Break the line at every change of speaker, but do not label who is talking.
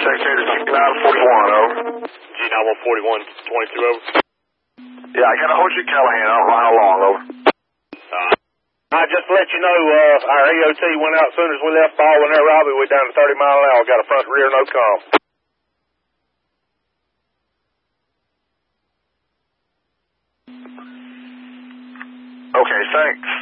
Texas, G941, over.
G9141, 22, over.
Yeah, I got a hold you, Callahan. I don't know how long, over.
Just to let you know, our EOT went out as soon as we left Baldwin there, Robbie. We're down to 30 mile an hour. Got a front rear, no comm.
Okay, thanks.